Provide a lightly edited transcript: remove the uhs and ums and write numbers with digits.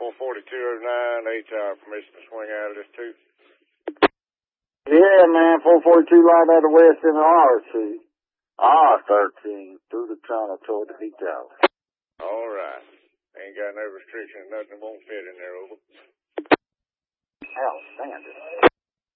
44209, 8 permission to swing out of this too. Yeah, man, 442 light out of west in the R2. R13 through the tunnel toward the detail. All right. Ain't got no restriction, nothing won't fit in there, over. Outstanding.